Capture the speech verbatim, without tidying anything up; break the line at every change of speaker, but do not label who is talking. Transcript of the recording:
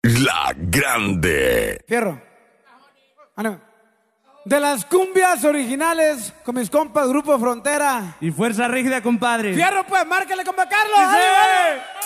La Grande.
Fierro. Ánimo. De las cumbias originales con mis compas Grupo Frontera.
Y Fuerza Rígida, compadre.
Fierro, pues, márquele, compa Carlos.
¡Sí!
¡Ánimo!